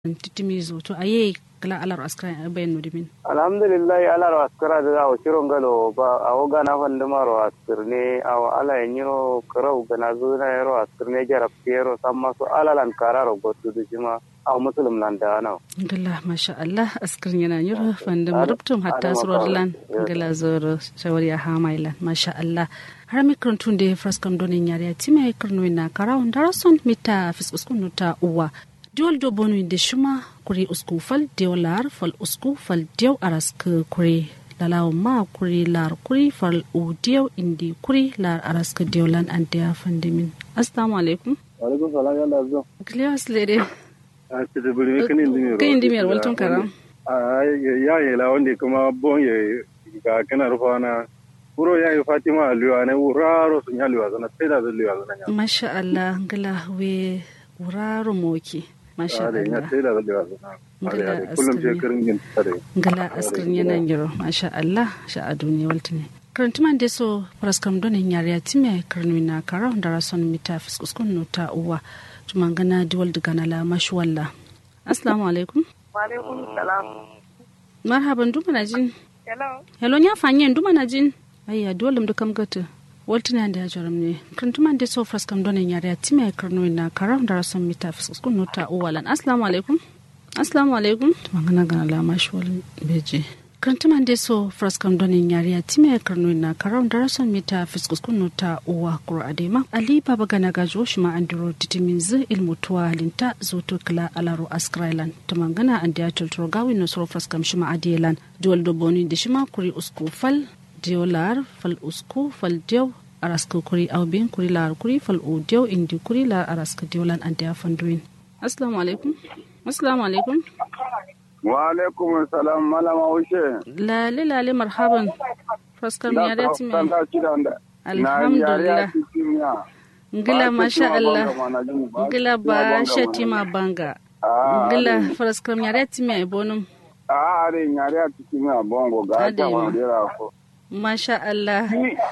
titimizo to aye kala alar askara bayan nudimin alhamdulillah alar askara da o shiron galo ba a oga na fanda maro askirne aw ala yiro karau gana zuna yaro askirne jarab yaro samma so alalan kararo gotu dishima aw muslim nan da na galla masha Allah askirne yana yiro fanda marubtum hatta surlan galla zoro shawariya hamailan masha Allah har mikrantun da fraskam donin yariya time kirno na karau darason mita fiskuskun ta uwa diol do bonu de shuma kuri usku fal diolar fal usku fal dio arask kuri lalaw ma kuri lar kuri fal u dio indi kuri lar arask diolan antia fandimin assalamu alaikum wa alaikum salam ya lazo klios lede tibuli kin dimir walton karam ya la wonde kuma bonye ga kana rufana uro ya Fatima aliwa ne uraro sunya liwa zana teda liwa zana masha Allah ngala we uraro moki masha Allah ngala askirin yana giro masha Allah sha aduni waltine karantuman da so praskam donin yariya time karnuna karaw da rason mita fiskuskun nota uwa tumangana diwal digana la mashwalla assalamu alaikum wa alaikum salam marhaban dumana jin hello nya fanyen dumana jin ayya dole mu kam gata waltina da jarum ne kuntuman da so fraskam donin yare time karno na karam da rasan mita fiskun nota uwalan assalamu alaikum magana gana la mashwal beje kuntuman da so fraskam donin yare time karno na karam da rasan mita fiskun nota uwa qur'adema ali baba gana gajo shi ma andro titiminzu ilmutuwa linta zoto kala alaro askrailan tumangana andiya tultro gawi no so fraskam shi ma adielan duwal do boni de shi ma kuri usku fal diolar fal usku fal dio araska kuri aubin kuri lar kuri fal o dio indi kuri lar araska diolan ante afanduin assalamu alaikum wa alaikum assalam malama ushe lale marhaban faskam ya dati me alhamdulillah ngila masha Allah ngila ba shatima banga ngila faskam ya dati me bonum are nyare atiki me bongo ga ta wadira ko masha Allah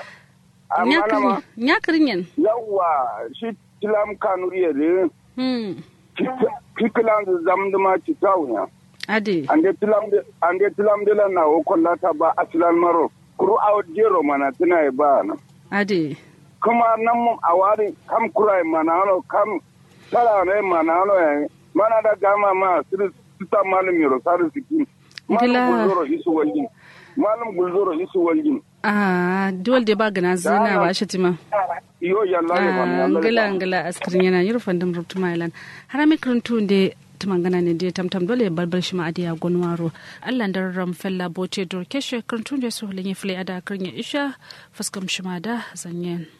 nyakrinyen yawa shi tilam kanuriye de kikilan zamduma kitawnya ade ande tilam de la na o kollata ba aslan maro kuru awdiro mana tana ba na ade kuma nan mun awari kam kurai manalo kam tara ne manalo mana da gama ma sita malami ro saru sikin malam gulzoro isu waljin duwal da ba gana zina ba shi tima iyo yalla ne ngala askirin yana yurfan dum rubtu mailan harami karantun da tumangana ne da tamtam dole balbar shi ma adiya gonwaro Allah da ram fella boce dor keshe karantun da so lenye fle ada karnya isha faskam shi ma da zanyen